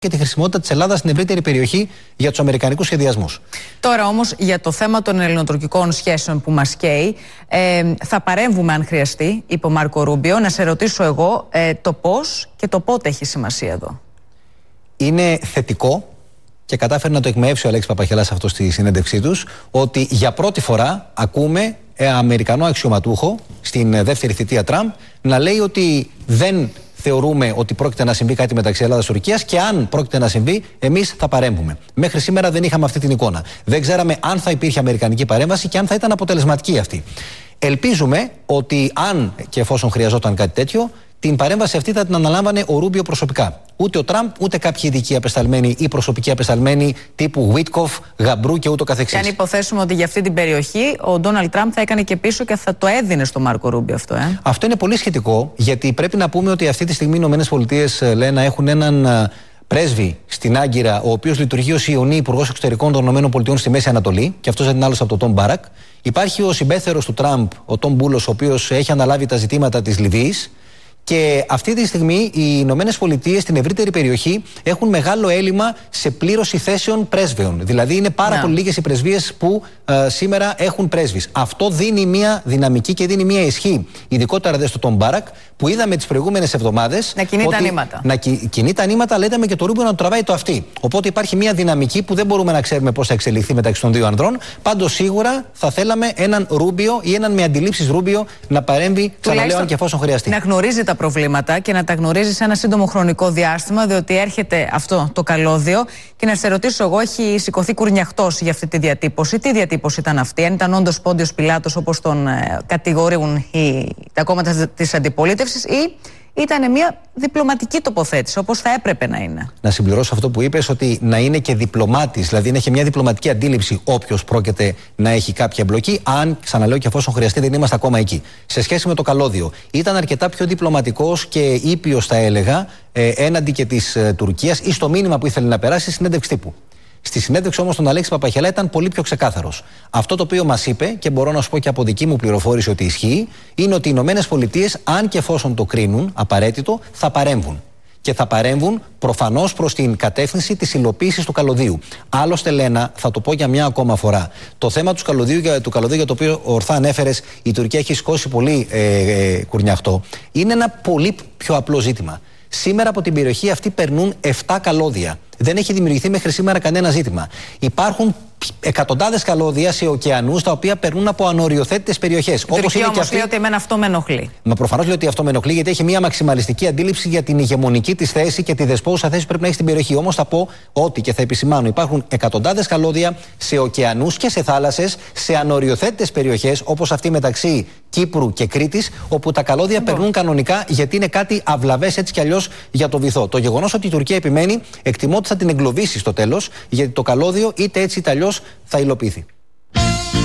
και τη χρησιμότητα της Ελλάδας στην ευρύτερη περιοχή για τους αμερικανικούς σχεδιασμούς. Τώρα όμως για το θέμα των ελληνοτουρκικών σχέσεων που μας καίει, θα παρέμβουμε αν χρειαστεί, είπε ο Μάρκο Ρούμπιο. Να σε ρωτήσω εγώ το πώς και το πότε έχει σημασία εδώ. Είναι θετικό και κατάφερε να το εκμεύσει ο Αλέξης Παπαχελάς αυτό στη συνέντευξή τους, ότι για πρώτη φορά ακούμε Αμερικανό αξιωματούχο στην δεύτερη θητεία Τραμπ να λέει ότι δεν θεωρούμε ότι πρόκειται να συμβεί κάτι μεταξύ Ελλάδας και Τουρκίας και αν πρόκειται να συμβεί, εμείς θα παρέμβουμε. Μέχρι σήμερα δεν είχαμε αυτή την εικόνα. Δεν ξέραμε αν θα υπήρχε αμερικανική παρέμβαση και αν θα ήταν αποτελεσματική αυτή. Ελπίζουμε ότι αν και εφόσον χρειαζόταν κάτι τέτοιο, την παρέμβαση αυτή θα την αναλάμβανε ο Ρούμπιο προσωπικά. Ούτε ο Τραμπ, ούτε κάποιοι ειδικοί απεσταλμένοι ή προσωπικοί απεσταλμένοι τύπου Βίτκοφ, Γαμπρού και ούτω καθεξής. Και αν υποθέσουμε ότι για αυτή την περιοχή ο Ντόναλντ Τραμπ θα έκανε και πίσω και θα το έδινε στο Μάρκο Ρούμπιο αυτό, Αυτό είναι πολύ σχετικό, γιατί πρέπει να πούμε ότι αυτή τη στιγμή οι ΗΠΑ, Λένα, έχουν έναν πρέσβη στην Άγκυρα, ο οποίος λειτουργεί ως Ιωνή Υπουργός Εξωτερικών των ΗΠΑ στη Μέση Ανατολή, και αυτός δεν είναι άλλος από τον Τόμ Μπάρακ. Υπάρχει ο συμπέθερος του Τραμπ, ο Τόμ Μπούλος, ο οποίος έχει αναλάβει τα ζητήματα της Λιβύης. Και αυτή τη στιγμή οι Ηνωμένες Πολιτείες στην ευρύτερη περιοχή έχουν μεγάλο έλλειμμα σε πλήρωση θέσεων πρέσβεων. Δηλαδή είναι πάρα πολύ λίγες οι πρεσβείες που σήμερα έχουν πρέσβεις. Αυτό δίνει μια δυναμική και δίνει μια ισχύ, ειδικότερα δε στο Τόμ Μπάρακ, που είδαμε τις προηγούμενες εβδομάδες να κινεί τα νήματα. Να κινεί τα νήματα, αλλά είδαμε και το Ρούμπιο να το τραβάει το αυτί. Οπότε υπάρχει μια δυναμική που δεν μπορούμε να ξέρουμε πώς θα εξελιχθεί μεταξύ των δύο ανδρών. Πάντως σίγουρα θα θέλαμε έναν Ρούμπιο ή έναν με αντιλήψεις Ρούμπιο να παρέμβει, ξαναλέω, αν και εφόσον χρειαστεί. Να γνωρίζει τα προβλήματα και να τα γνωρίζει σε ένα σύντομο χρονικό διάστημα, διότι έρχεται αυτό το καλώδιο. Και να σε ρωτήσω εγώ, έχει σηκωθεί κουρνιαχτός για αυτή τη διατύπωση. Τι διατύπωση ήταν αυτή, αν ήταν όντως Πόντιος Πιλάτος όπως τον κατηγορούν τα κόμματα της αντιπολίτευσης, ή ήταν μια διπλωματική τοποθέτηση, όπως θα έπρεπε να είναι. Να συμπληρώσω αυτό που είπες, ότι να είναι και διπλωμάτης, δηλαδή να έχει μια διπλωματική αντίληψη όποιος πρόκειται να έχει κάποια εμπλοκή, αν, ξαναλέω, και εφόσον χρειαστεί, δεν είμαστε ακόμα εκεί. Σε σχέση με το καλώδιο, ήταν αρκετά πιο διπλωματικός και ήπιος, θα έλεγα, έναντι και της Τουρκίας ή στο μήνυμα που ήθελε να περάσει στη συνέντευξη τύπου. Στη συνέντευξη όμως τον Αλέξη Παπαχελά ήταν πολύ πιο ξεκάθαρος. Αυτό το οποίο μας είπε, και μπορώ να σου πω και από δική μου πληροφόρηση ότι ισχύει, είναι ότι οι Ηνωμένες Πολιτείες, αν και εφόσον το κρίνουν απαραίτητο, θα παρέμβουν. Και θα παρέμβουν προφανώς προς την κατεύθυνση της υλοποίησης του καλωδίου. Άλλωστε, Λένα, θα το πω για μια ακόμα φορά. Το θέμα του καλωδίου για το οποίο ορθά ανέφερες, η Τουρκία έχει σηκώσει πολύ κουρνιαχτό, είναι ένα πολύ πιο απλό ζήτημα. Σήμερα από την περιοχή αυτή περνούν 7 καλώδια. Δεν έχει δημιουργηθεί μέχρι σήμερα κανένα ζήτημα. Υπάρχουν εκατοντάδες καλώδια σε ωκεανούς τα οποία περνούν από ανοριοθέτητες περιοχές. Όπως είναι και αυτή. Λέει ότι εμένα αυτό με ενοχλεί. Μα προφανώς λέει ότι αυτό με ενοχλεί, γιατί έχει μια μαξιμαλιστική αντίληψη για την ηγεμονική της θέση και τη δεσπόζουσα θέση που πρέπει να έχει στην περιοχή. Όμως θα πω ότι, και θα επισημάνω, υπάρχουν εκατοντάδες καλώδια σε ωκεανούς και σε θάλασσες, σε ανοριοθέτητες περιοχές όπως αυτή μεταξύ Κύπρου και Κρήτης, όπου τα καλώδια περνούν κανονικά, γιατί είναι κάτι αυλαβές έτσι κι αλλιώς για το βυθό. Το γεγονός ότι η Τουρκία επιμένει, εκτιμώ ότι θα την εγκλωβίσει στο τέλος, γιατί το καλώδιο είτε έτσι είτε αλλιώς θα υλοποιηθεί.